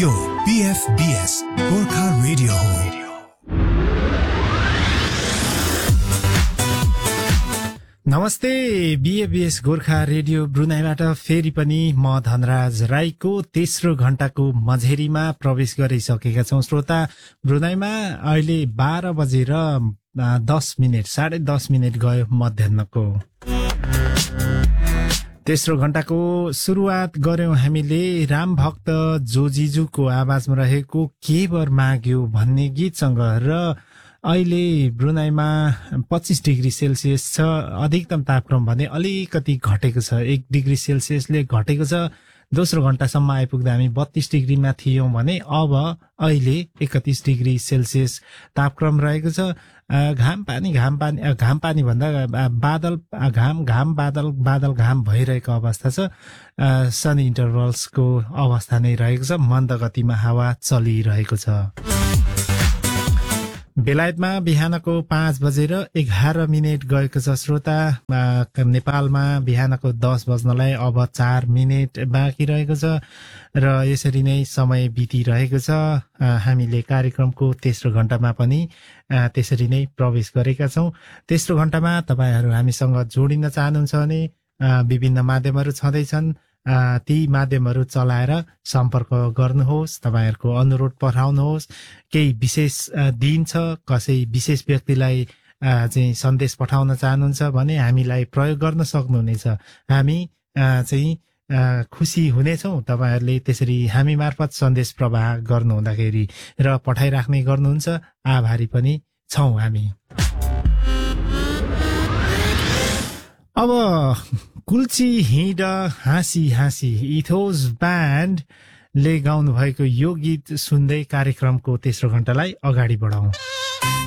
यो PFBS Gorkha radio हो। नमस्ते, BFBS गोर्खा रेडियो ब्रुनाईबाट फेरि पनि म धनराज राईको तेस्रो घण्टाको मझेरीमा प्रवेश गरिसकेका छौं। श्रोता, ब्रुनाईमा अहिले 12 बजेर 10 मिनेट, 10:30 मिनेट गयो मध्याह्नको। तेस्रो घण्टाको सुरुवात गर्यौं हामीले राम भक्त जोजिजुको आवाजमा रहेको के वर माग्यो भन्ने गीतसँग। र अहिले ब्रुनाईमा 25 डिग्री सेल्सियस छ। अधिकतम तापक्रम भने अलिकति घटेको छ, 1 डिग्री सेल्सियसले घटेको छ। दोस्रो घण्टासम्म आइपुग्दा हामी 32 डिग्रीमा थियौं भने अब अहिले 31 डिग्री सेल्सियस तापक्रम रहेको छ। घाम पानी भन्दा बादल घाम भइरहेको अवस्था छ। सनी इन्टरभल्सको अवस्था नै रहेको छ। मन्द गतिमा हावा चलिरहेको छ। बेलायतमा बिहानको 5 बजेर 11 मिनेट गएको छ। श्रोता, नेपालमा बिहानको 10 बज्नलाई अब 4 मिनेट बाँकी रहेको छ र यसरी नै समय बितिरहेको छ। हामीले कार्यक्रमको तेस्रो घण्टामा पनि त्यसरी नै प्रवेश गरेका छौं। तेस्रो घण्टामा तपाईहरू हामीसँग जोडिन चाहनुहुन्छ भने विभिन्न माध्यमहरू छँदैछन्। ती माध्यमहरू चलाएर सम्पर्क गर्नुहोस्, तपाईहरूको अनुरोध पठाउनुहोस्। केही विशेष दिन छ, कसै विशेष व्यक्तिलाई चाहिँ सन्देश पठाउन चाहनुहुन्छ भने हामीलाई प्रयोग गर्न सक्नुहुनेछ। हामी चाहिँ खुसी हुनेछौँ तपाईहरूले त्यसरी हामी मार्फत सन्देश प्रवाह गर्नुहुँदाखेरि र पठाइराख्ने गर्नुहुन्छ। आभारी पनि छौँ हामी। अब कुल्ची हिँड हाँसी हाँसी इथोज ब्यान्डले गाउनु भएको यो गीत सुन्दै कार्यक्रमको तेस्रो घण्टालाई अगाडि बढाउँ।